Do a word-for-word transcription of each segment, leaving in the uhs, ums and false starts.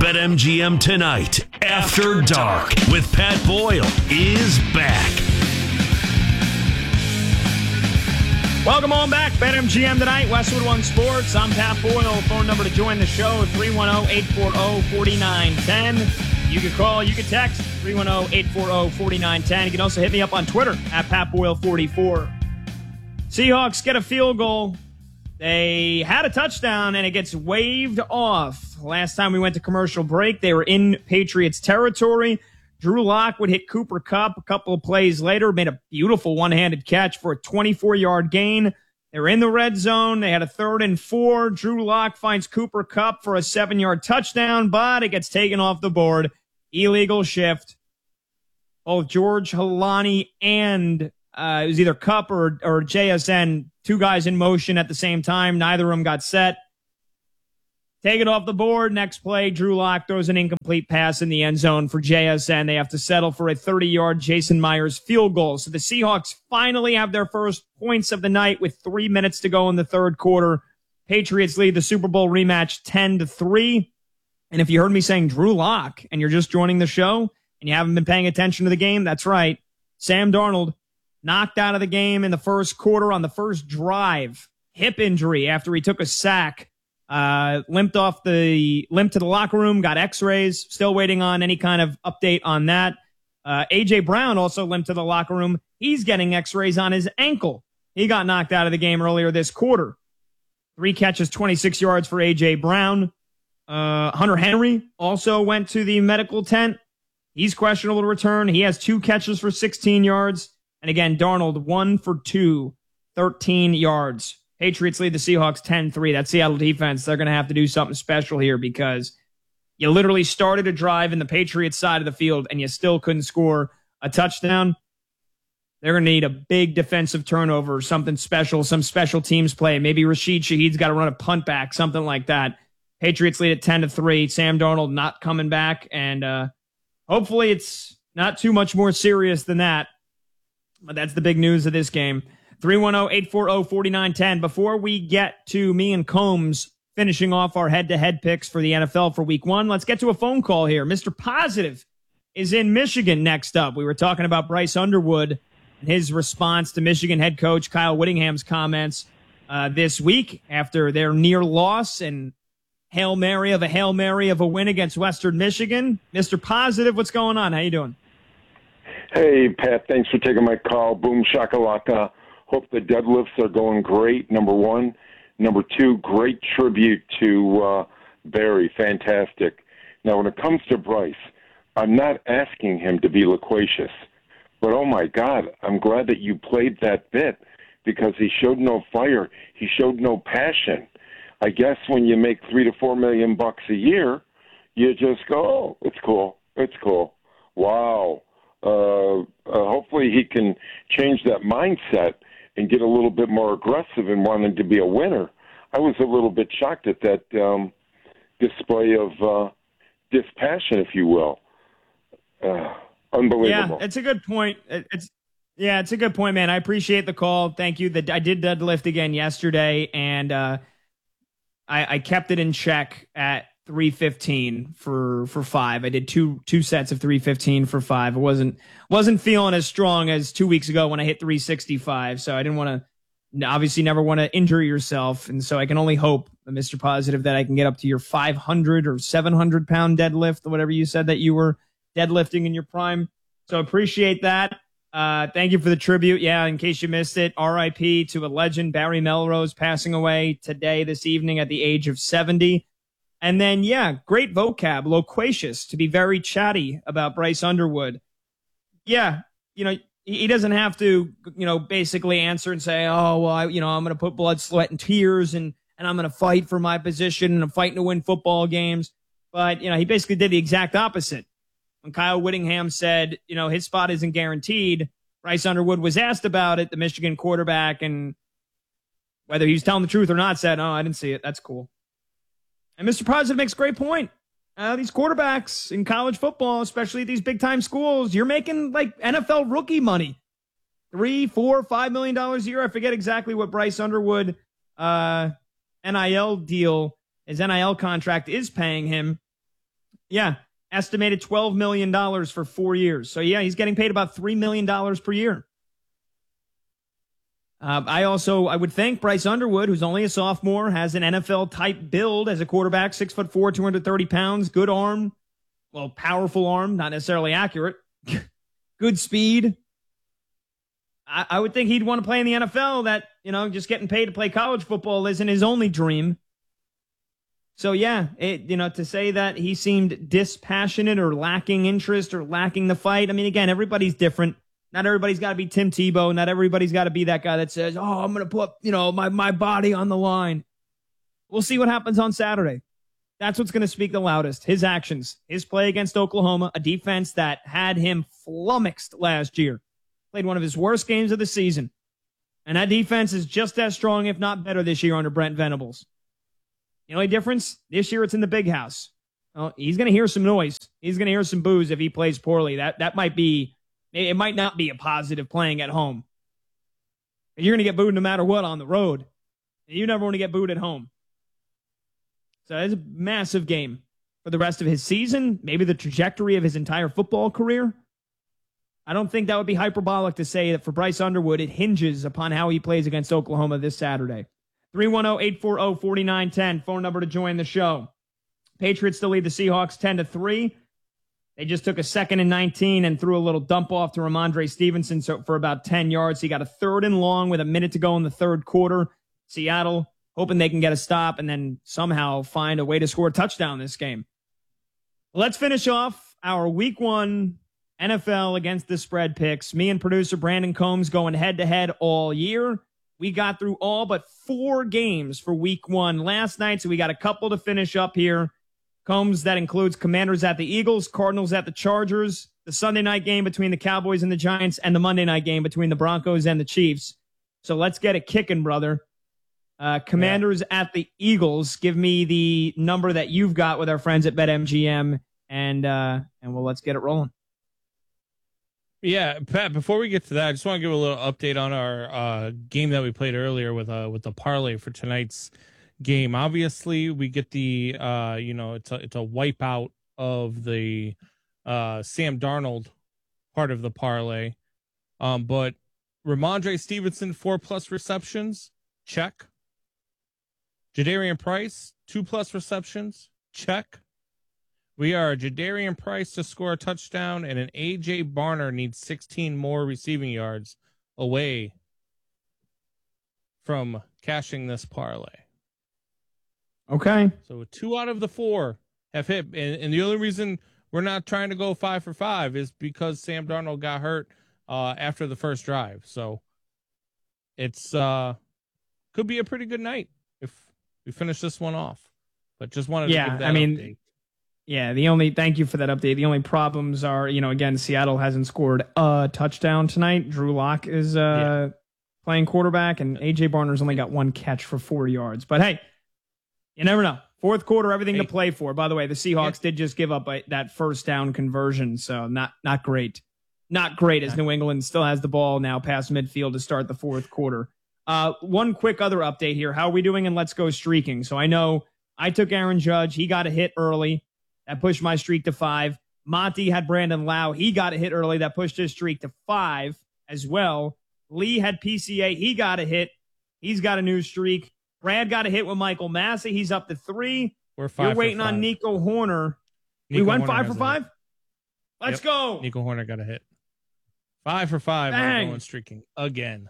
BetMGM Tonight After Dark with Pat Boyle is back. Welcome on back. BetMGM Tonight, Westwood One Sports. I'm Pat Boyle. Phone number to join the show, three one zero, eight four zero, four nine one zero. You can call, you can text, three one zero, eight four zero, four nine one zero. You can also hit me up on Twitter, at Pat Boyle forty-four. Seahawks get a field goal. They had a touchdown, and it gets waved off. Last time we went to commercial break, they were in Patriots territory. Drew Lock would hit Cooper Kupp a couple of plays later, made a beautiful one-handed catch for a twenty-four-yard gain. They were in the red zone. They had a third and four. Drew Lock finds Cooper Kupp for a seven-yard touchdown, but it gets taken off the board. Illegal shift. Both George Holani and uh, it was either Kupp or, or J S N, two guys in motion at the same time. Neither of them got set. Take it off the board. Next play, Drew Lock throws an incomplete pass in the end zone for J S N. They have to settle for a thirty-yard Jason Myers field goal. So the Seahawks finally have their first points of the night with three minutes to go in the third quarter. Patriots lead the Super Bowl rematch ten to three. And if you heard me saying Drew Lock and you're just joining the show and you haven't been paying attention to the game, that's right. Sam Darnold knocked out of the game in the first quarter on the first drive. Hip injury after he took a sack. Uh, limped off the, limped to the locker room, got x-rays, still waiting on any kind of update on that. Uh, A J Brown also limped to the locker room. He's getting x-rays on his ankle. He got knocked out of the game earlier this quarter. Three catches, twenty-six yards for A J Brown. Uh, Hunter Henry also went to the medical tent. He's questionable to return. He has two catches for sixteen yards. And again, Darnold, one for two, thirteen yards. Patriots lead the Seahawks ten three. That Seattle defense, they're going to have to do something special here because you literally started a drive in the Patriots side of the field and you still couldn't score a touchdown. They're going to need a big defensive turnover, something special, some special teams play. Maybe Rashid Shaheed's got to run a punt back, something like that. Patriots lead at ten to three. Sam Darnold not coming back, and uh, hopefully it's not too much more serious than that. But that's the big news of this game. three one zero, eight four zero, four nine one zero. Before we get to me and Combs finishing off our head-to-head picks for the N F L for week one, let's get to a phone call here. Mister Positive is in Michigan next up. We were talking about Bryce Underwood and his response to Michigan head coach Kyle Whittingham's comments uh, this week after their near loss and Hail Mary of a Hail Mary of a win against Western Michigan. Mister Positive, what's going on? How you doing? Hey, Pat, thanks for taking my call. Boom shakalaka. Hope the deadlifts are going great, number one. Number two, great tribute to uh, Barry. Fantastic. Now, when it comes to Bryce, I'm not asking him to be loquacious. But, oh, my God, I'm glad that you played that bit because he showed no fire. He showed no passion. I guess when you make three to four million bucks a year, you just go, oh, it's cool. It's cool. Wow. Uh, uh, hopefully he can change that mindset and get a little bit more aggressive and wanting to be a winner. I was a little bit shocked at that um, display of uh, dispassion, if you will. Uh, unbelievable. Yeah, it's a good point. It's yeah, it's a good point, man. I appreciate the call. Thank you. The, I did deadlift again yesterday, and uh, I, I kept it in check at three fifteen for for five. I did two two sets of three fifteen for five. I wasn't wasn't feeling as strong as two weeks ago when I hit three sixty-five. So I didn't want to, obviously, never want to injure yourself. And so I can only hope, Mister Positive, that I can get up to your five hundred or seven hundred pound deadlift, or whatever you said that you were deadlifting in your prime. So appreciate that. Uh, thank you for the tribute. Yeah, in case you missed it, R I P to a legend, Barry Melrose, passing away today, this evening at the age of seventy. And then, yeah, great vocab, loquacious, to be very chatty about Bryce Underwood. Yeah, you know, he doesn't have to, you know, basically answer and say, oh, well, I, you know, I'm going to put blood, sweat, and tears, and, and I'm going to fight for my position, and I'm fighting to win football games. But, you know, he basically did the exact opposite. When Kyle Whittingham said, you know, his spot isn't guaranteed, Bryce Underwood was asked about it, the Michigan quarterback, and whether he was telling the truth or not, said, oh, I didn't see it. That's cool. And Mister Positive makes a great point. Uh, these quarterbacks in college football, especially these big-time schools, you're making like N F L rookie money. Three, four, five million dollars a year. I forget exactly what Bryce Underwood uh, N I L deal, his N I L contract is paying him. Yeah, estimated twelve million dollars for four years. So, yeah, he's getting paid about three million dollars per year. Uh, I also, I would think Bryce Underwood, who's only a sophomore, has an N F L-type build as a quarterback, six foot four, two hundred thirty pounds, good arm, well, powerful arm, not necessarily accurate, good speed. I, I would think he'd want to play in the N F L. That, you know, just getting paid to play college football isn't his only dream. So, yeah, it, you know, to say that he seemed dispassionate or lacking interest or lacking the fight, I mean, again, everybody's different. Not everybody's got to be Tim Tebow. Not everybody's got to be that guy that says, oh, I'm going to put, you know, my, my body on the line. We'll see what happens on Saturday. That's what's going to speak the loudest. His actions, his play against Oklahoma, a defense that had him flummoxed last year. Played one of his worst games of the season. And that defense is just as strong, if not better, this year under Brent Venables. The only difference, this year it's in the big house. Well, he's going to hear some noise. He's going to hear some boos if he plays poorly. That that might be... It might not be a positive playing at home. You're going to get booed no matter what on the road. You never want to get booed at home. So it's a massive game for the rest of his season, maybe the trajectory of his entire football career. I don't think that would be hyperbolic to say that for Bryce Underwood, it hinges upon how he plays against Oklahoma this Saturday. three one zero, eight four zero, four nine one zero, phone number to join the show. Patriots still lead the Seahawks ten to three. They just took a second and nineteen and threw a little dump off to Ramondre Stevenson so for about ten yards. He got a third and long with a minute to go in the third quarter. Seattle hoping they can get a stop and then somehow find a way to score a touchdown this game. Let's finish off our week one N F L against the spread picks. Me and producer Brandon Combs going head-to-head all year. We got through all but four games for week one last night, so we got a couple to finish up here. Combs, that includes Commanders at the Eagles, Cardinals at the Chargers, the Sunday night game between the Cowboys and the Giants, and the Monday night game between the Broncos and the Chiefs. So let's get it kicking, brother. Uh, Commanders yeah. at the Eagles. Give me the number that you've got with our friends at BetMGM, and uh, and well, let's get it rolling. Yeah, Pat, before we get to that, I just want to give a little update on our uh, game that we played earlier with uh, with the parlay for tonight's game. Obviously, we get the uh, you know, it's a it's a wipeout of the uh, Sam Darnold part of the parlay. Um, but Ramondre Stevenson, four plus receptions, check. Jadarian Price, two plus receptions, check. We are Jadarian Price to score a touchdown, and an A J Barner needs sixteen more receiving yards away from cashing this parlay. Okay. So two out of the four have hit, and, and the only reason we're not trying to go five for five is because Sam Darnold got hurt uh, after the first drive. So it's uh, could be a pretty good night if we finish this one off. But just wanted yeah, to give that I mean, update. Yeah, the only thank you for that update. The only problems are, you know, again, Seattle hasn't scored a touchdown tonight. Drew Lock is uh, yeah. playing quarterback, and A J Barner's only got one catch for four yards. But hey, you never know. Fourth quarter, everything hey. to play for. By the way, the Seahawks yeah. did just give up a, that first down conversion, so not not great. Not great as New England still has the ball now past midfield to start the fourth quarter. Uh, one quick other update here. How are we doing in Let's Go Streaking? So I know I took Aaron Judge. He got a hit early. That pushed my streak to five. Monty had Brandon Lau. He got a hit early. That pushed his streak to five as well. Lee had P C A. He got a hit. He's got a new streak. Brad got a hit with Michael Massey. He's up to three. We're five. You're waiting on Nico Horner. Nico we went Horner five for five? Let's yep. go. Nico Horner got a hit. Five for five. Bang. Going streaking again.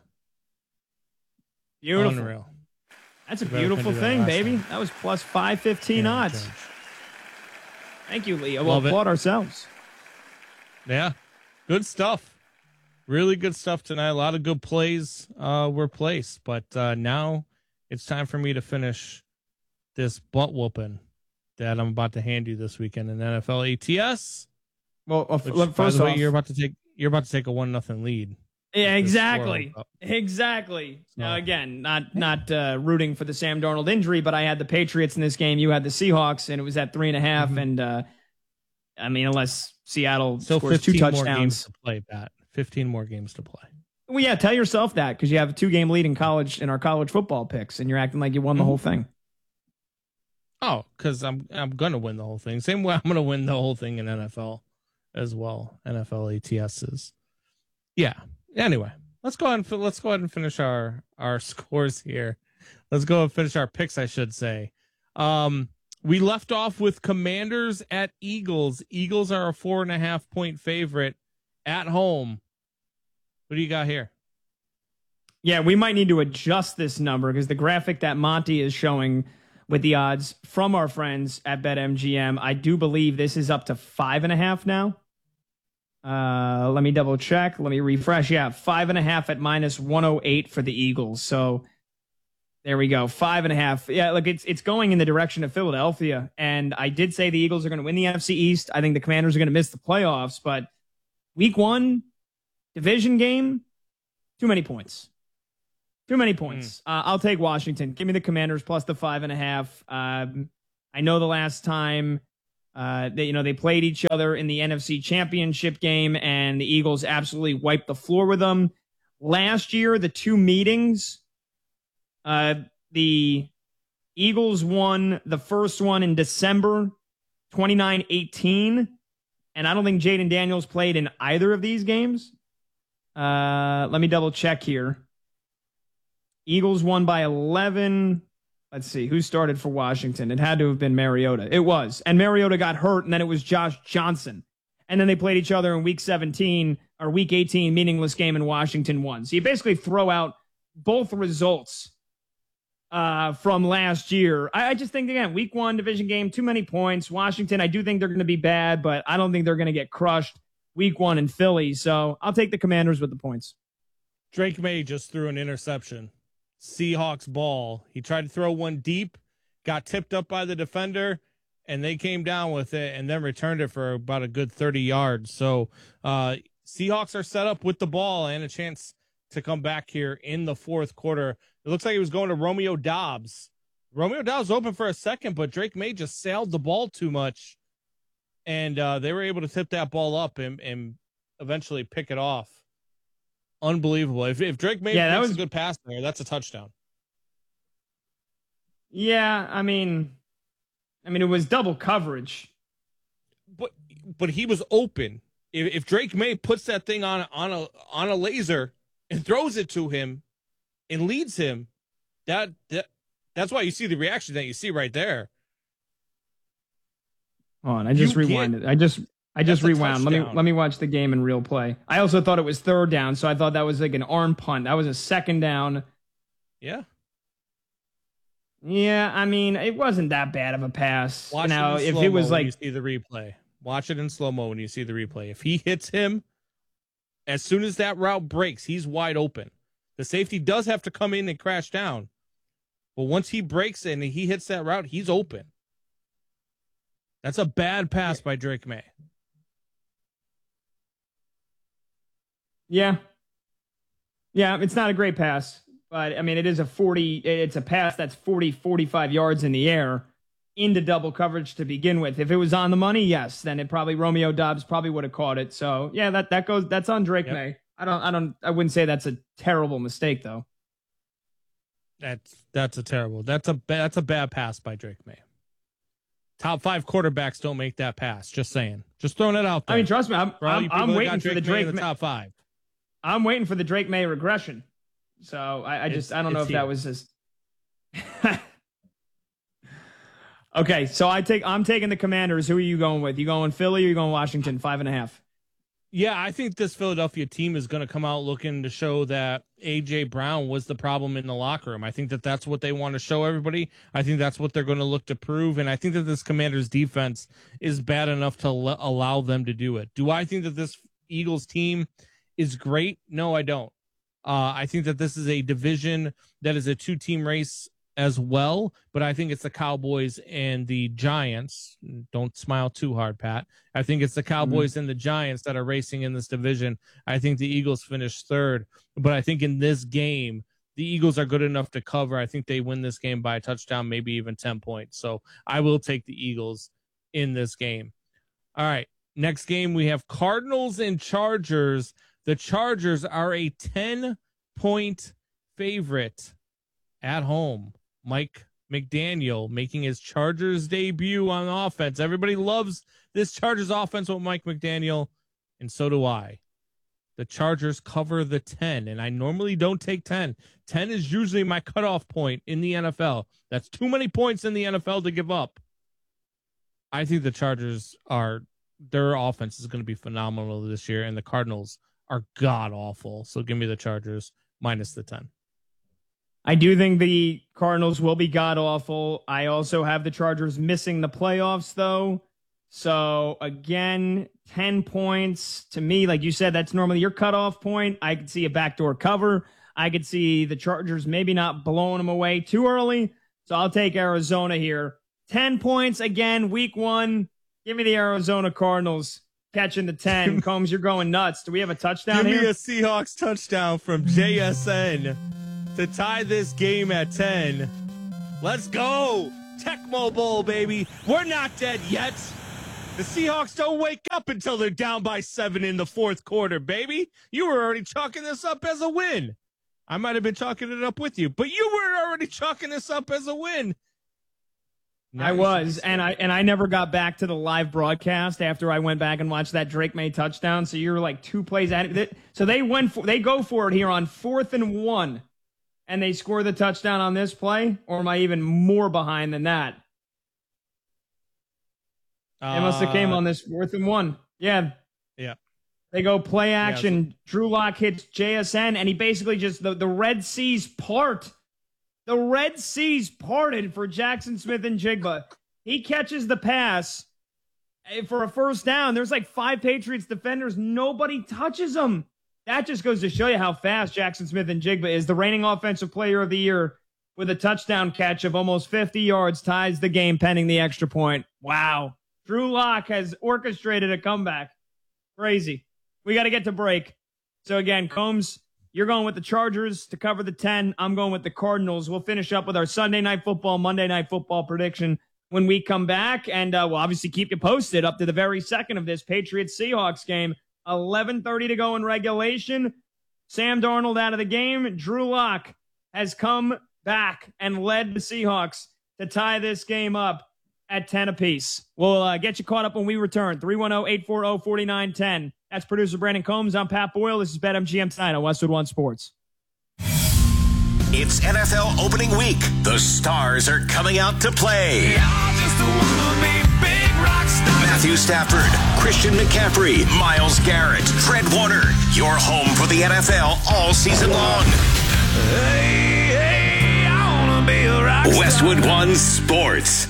Beautiful. Unreal. That's a beautiful thing, that baby. Time. That was plus five fifteen yeah, odds. Judge. Thank you, Leo. We'll applaud it. ourselves. Yeah, good stuff. Really good stuff tonight. A lot of good plays uh, were placed, but uh, now it's time for me to finish this butt whooping that I'm about to hand you this weekend in N F L A T S. Well, uh, which, first by the way, off, you're about to take you're about to take a one nothing lead. Yeah, exactly. Exactly. So. Now, again, not not uh, rooting for the Sam Darnold injury, but I had the Patriots in this game. You had the Seahawks, and it was at three and a half. Mm-hmm. And uh, I mean, unless Seattle so scores two touchdowns, more games to play, Pat. Fifteen more games to play. Well, yeah, tell yourself that because you have a two game lead in college in our college football picks, and you're acting like you won mm-hmm. the whole thing. Oh, because I'm I'm gonna win the whole thing. Same way I'm gonna win the whole thing in N F L as well. N F L A T Ss. Yeah. Anyway, let's go ahead and let's go ahead and finish our our scores here. Let's go and finish our picks, I should say. Um, we left off with Commanders at Eagles. Eagles are a four and a half point favorite at home. What do you got here? Yeah, we might need to adjust this number because the graphic that Monty is showing with the odds from our friends at BetMGM, I do believe this is up to five and a half now. Uh, let me double check. Let me refresh. Yeah, five and a half at minus one oh eight for the Eagles. So there we go. Five and a half. Yeah, look, it's it's going in the direction of Philadelphia. And I did say the Eagles are going to win the N F C East. I think the Commanders are going to miss the playoffs. But week one, division game, too many points. Too many points. Mm. Uh, I'll take Washington. Give me the Commanders plus the five and a half. Um, I know the last time uh, they, you know, they played each other in the N F C Championship game, and the Eagles absolutely wiped the floor with them. Last year, the two meetings, uh, the Eagles won the first one in December, twenty-nine eighteen, and I don't think Jaden Daniels played in either of these games. Uh, let me double check here. Eagles won by eleven. Let's see. Who started for Washington? It had to have been Mariota. It was. And Mariota got hurt, and then it was Josh Johnson. And then they played each other in week seventeen, or week eighteen, meaningless game, and Washington won. So you basically throw out both results uh, from last year. I, I just think, again, week one, division game, too many points. Washington, I do think they're going to be bad, but I don't think they're going to get crushed week one in Philly. So I'll take the Commanders with the points. Drake May just threw an interception. Seahawks ball. He tried to throw one deep, got tipped up by the defender, and they came down with it and then returned it for about a good thirty yards. So uh, Seahawks are set up with the ball and a chance to come back here in the fourth quarter. It looks like he was going to Romeo Doubs. Romeo Doubs open for a second, but Drake May just sailed the ball too much, and uh, they were able to tip that ball up and, and eventually pick it off. Unbelievable. If if Drake May yeah, that was a good pass there, that's a touchdown. Yeah, I mean, I mean, it was double coverage. But but he was open. If, if Drake May puts that thing on on a on a laser and throws it to him and leads him, that that that's why you see the reaction that you see right there. Hold on, I just you rewinded. I just I just rewound. Let me let me watch the game in real play. I also thought it was third down, so I thought that was like an arm punt. That was a second down. Yeah. Yeah, I mean, it wasn't that bad of a pass. Watch now, it in if it was like you see the replay. Watch it in slow-mo when you see the replay. If he hits him, as soon as that route breaks, he's wide open. The safety does have to come in and crash down. But once he breaks and he hits that route, he's open. That's a bad pass by Drake May. Yeah. Yeah, it's not a great pass, but I mean, it is a forty, it's a pass that's forty, forty-five yards in the air into double coverage to begin with. If it was on the money, yes, then it probably, Romeo Doubs probably would have caught it. So yeah, that, that goes, that's on Drake yep. May. I don't, I don't, I wouldn't say that's a terrible mistake though. That's, that's a terrible, that's a, that's a bad pass by Drake May. Top five quarterbacks don't make that pass. Just saying, just throwing it out there. I mean, trust me, I'm, I'm, I'm waiting for the Drake May in the top five. I'm waiting for the Drake May regression. So I, I just, it's, I don't know if here. that was just. Okay, so I take, I'm taking the Commanders. Who are you going with? You going Philly or you going Washington? Five and a half. Yeah, I think this Philadelphia team is going to come out looking to show that A J Brown was the problem in the locker room. I think that that's what they want to show everybody. I think that's what they're going to look to prove. And I think that this Commanders defense is bad enough to le- allow them to do it. Do I think that this Eagles team is great? No, I don't. Uh, I think that this is a division that is a two-team race as well, but I think it's the Cowboys and the Giants. Don't smile too hard, Pat. I think it's the Cowboys mm-hmm. and the Giants that are racing in this division. I think the Eagles finished third, but I think in this game, the Eagles are good enough to cover. I think they win this game by a touchdown, maybe even ten points. So I will take the Eagles in this game. All right, next game we have Cardinals and Chargers. The Chargers are a ten-point favorite at home. Mike McDaniel making his Chargers debut on offense. Everybody loves this Chargers offense with Mike McDaniel, and so do I. The Chargers cover the ten, and I normally don't take ten. ten is usually my cutoff point in the N F L. That's too many points in the N F L to give up. I think the Chargers are, their offense is going to be phenomenal this year, and the Cardinals are god-awful. So give me the Chargers minus the ten. I do think the Cardinals will be god-awful. I also have the Chargers missing the playoffs, though. So, again, ten points. To me, like you said, that's normally your cutoff point. I could see a backdoor cover. I could see the Chargers maybe not blowing them away too early. So I'll take Arizona here. ten points, again, week one. Give me the Arizona Cardinals catching the ten. Combs, you're going nuts. Do we have a touchdown Give here? me a Seahawks touchdown from J S N to tie this game at ten. Let's go. Tecmo Bowl, baby. We're not dead yet. The Seahawks don't wake up until they're down by seven in the fourth quarter, baby. You were already chalking this up as a win. I might have been chalking it up with you, but you were already chalking this up as a win. I was, and I and I never got back to the live broadcast after I went back and watched that Drake May touchdown. So you were like two plays at it. So they went for, they go for it here on fourth and one, and they score the touchdown on this play. Or am I even more behind than that? Uh, they must have came on this fourth and one. Yeah, yeah. They go play action. Yeah, so- Drew Lock hits J S N, and he basically just the the Red Seas part. The Red Seas parted for Jackson Smith-Njigba. He catches the pass for a first down. There's like five Patriots defenders. Nobody touches him. That just goes to show you how fast Jackson Smith-Njigba is. The reigning offensive player of the year with a touchdown catch of almost fifty yards ties the game pending the extra point. Wow. Drew Lock has orchestrated a comeback. Crazy. We got to get to break. So again, Combs, you're going with the Chargers to cover the ten. I'm going with the Cardinals. We'll finish up with our Sunday Night Football, Monday Night Football prediction when we come back. And uh, we'll obviously keep you posted up to the very second of this Patriots-Seahawks game. eleven thirty to go in regulation. Sam Darnold out of the game. Drew Lock has come back and led the Seahawks to tie this game up at ten apiece. We'll uh, get you caught up when we return. three one zero, eight four zero, four nine one zero. That's producer Brandon Combs. I'm Pat Boyle. This is BetMGM tonight on Westwood One Sports. It's N F L opening week. The stars are coming out to play. Matthew Stafford, Christian McCaffrey, Myles Garrett, Fred Warner. Your home for the N F L all season long. Hey, hey, I wanna be a rock star. Westwood One Sports.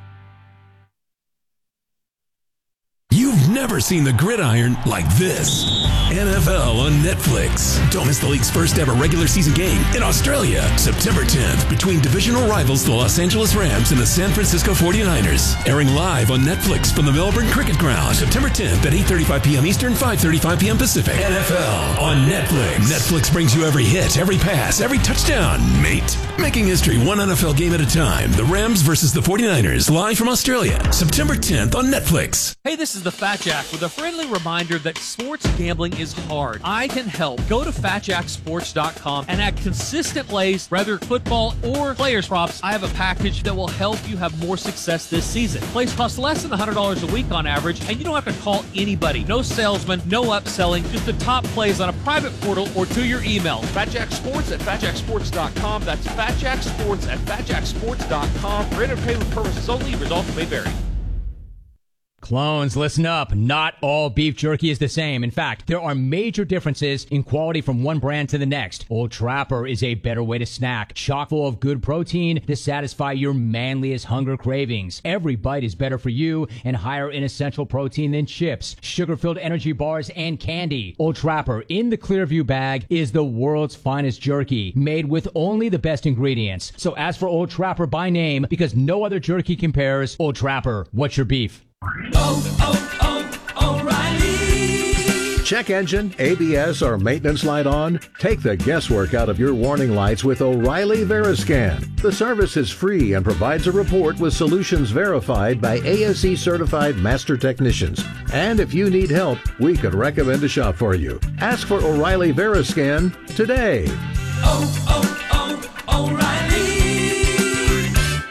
You've never seen the gridiron like this. N F L on Netflix. Don't miss the league's first ever regular season game in Australia, September tenth, between divisional rivals the Los Angeles Rams and the San Francisco forty-niners. Airing live on Netflix from the Melbourne Cricket Ground, September tenth at eight thirty-five p.m. Eastern, five thirty-five p.m. Pacific. N F L on Netflix. Netflix brings you every hit, every pass, every touchdown, mate. Making history one N F L game at a time. The Rams versus the forty-niners, live from Australia, September tenth on Netflix. Hey, this is the Fat Jack with a friendly reminder that sports gambling is hard. I can help. Go to fat jack sports dot com and add consistent plays, whether football or players props. I have a package that will help you have more success this season. Plays cost less than one hundred dollars a week on average, and you don't have to call anybody. No salesman, no upselling, just the top plays on a private portal or to your email. Fat Jack Sports at fat jack sports dot com. That's Fat Jack Sports at fat jack sports dot com. For entertainment purposes only, results may vary. Clones, listen up. Not all beef jerky is the same. In fact, there are major differences in quality from one brand to the next. Old Trapper is a better way to snack, chock full of good protein to satisfy your manliest hunger cravings. Every bite is better for you and higher in essential protein than chips, sugar-filled energy bars, and candy. Old Trapper in the Clearview bag is the world's finest jerky, made with only the best ingredients. So ask for Old Trapper by name because no other jerky compares. Old Trapper, what's your beef? Oh, oh, oh, O'Reilly. Check engine, A B S, or maintenance light on? Take the guesswork out of your warning lights with O'Reilly Veriscan. The service is free and provides a report with solutions verified by A S E certified master technicians. And if you need help, we could recommend a shop for you. Ask for O'Reilly Veriscan today. Oh, oh, oh, O'Reilly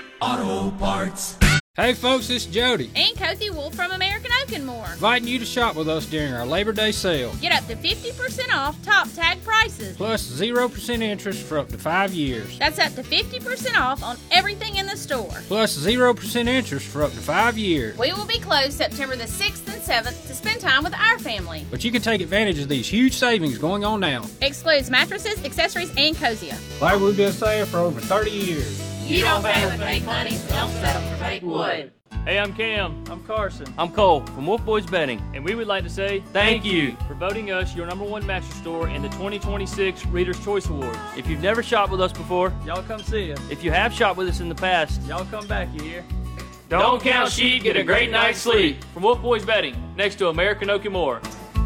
Parts. Hey folks, it's Jody. And Cozy Wolf from American Oak and More. Inviting you to shop with us during our Labor Day sale. Get up to fifty percent off top tag prices. Plus zero percent interest for up to five years. That's up to fifty percent off on everything in the store. Plus zero percent interest for up to five years. We will be closed September the sixth and seventh to spend time with our family. But you can take advantage of these huge savings going on now. Excludes mattresses, accessories, and Cosia. Like we've been saying for over thirty years. You don't pay with fake money, so don't settle for fake wood. Hey, I'm Cam. I'm Carson. I'm Cole from Wolf Boys Betting. And we would like to say thank you for voting us your number one mattress store in the twenty twenty-six Reader's Choice Awards. If you've never shopped with us before, y'all come see us. If you have shopped with us in the past, y'all come back, you hear? Don't, Don't count sheep, get a great night's sleep. From Wolf Boys Betting, next to American Oak and More.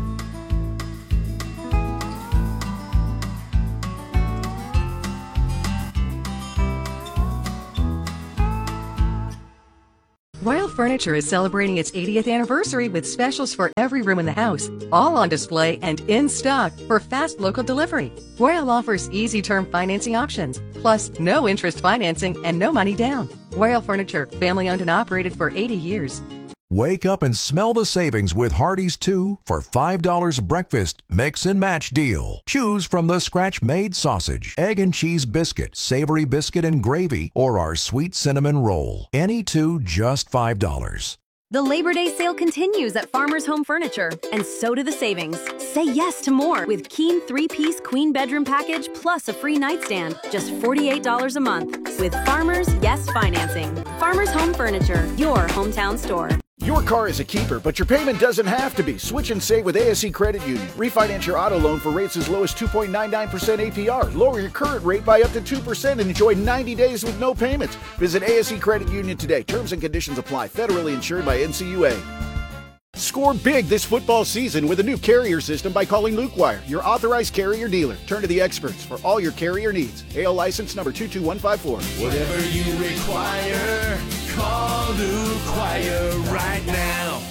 Royal Furniture is celebrating its eightieth anniversary with specials for every room in the house, all on display and in stock for fast local delivery. Royal offers easy term financing options, plus no interest financing and no money down. Royal Furniture, family owned and operated for eighty years. Wake up and smell the savings with Hardee's two for five dollars breakfast mix and match deal. Choose from the scratch-made sausage, egg and cheese biscuit, savory biscuit and gravy, or our sweet cinnamon roll. Any two just five dollars. The Labor Day sale continues at Farmers Home Furniture, and so do the savings. Say yes to more with Keen three-piece queen bedroom package plus a free nightstand, just forty-eight dollars a month. With Farmers Yes Financing. Farmers Home Furniture, your hometown store. Your car is a keeper, but your payment doesn't have to be. Switch and save with A S E Credit Union. Refinance your auto loan for rates as low as two point nine nine percent A P R. Lower your current rate by up to two percent and enjoy ninety days with no payments. Visit A S E Credit Union today. Terms and conditions apply. Federally insured by N C U A. Score big this football season with a new carrier system by calling Luke Wire, your authorized carrier dealer. Turn to the experts for all your carrier needs. A L license number two two one five four. Whatever you require, call Luke Wire right now.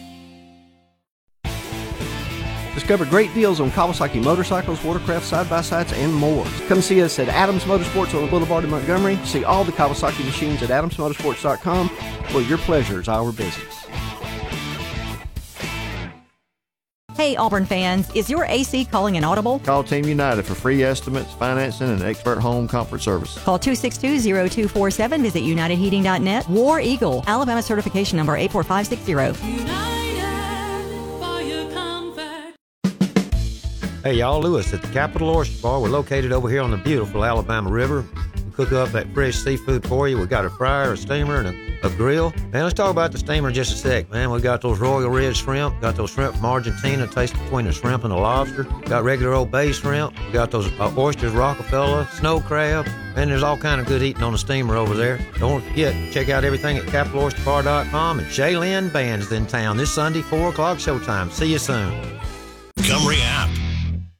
Discover great deals on Kawasaki motorcycles, watercraft, side-by-sides, and more. Come see us at Adams Motorsports on the Boulevard in Montgomery. See all the Kawasaki machines at adams motorsports dot com, where your pleasure is our business. Hey Auburn fans, is your A C calling an audible? Call Team United for free estimates, financing, and expert home comfort service. Call two six two, zero two four seven. Visit united heating dot net. War Eagle, Alabama certification number eight four five six zero. Hey y'all, Lewis at the Capitol Oyster Bar. We're located over here on the beautiful Alabama River. We cook up that fresh seafood for you. We got a fryer, a steamer, and a, a grill. Man, let's talk about the steamer just a sec, man. We got those Royal Red shrimp. Got those shrimp from Argentina. Taste between the shrimp and the lobster. Got regular old bay shrimp. We got those uh, oysters, Rockefeller, snow crab. Man, there's all kind of good eating on the steamer over there. Don't forget, check out everything at capital oyster bar dot com. And Shaylin Band's in town this Sunday, four o'clock showtime. See you soon.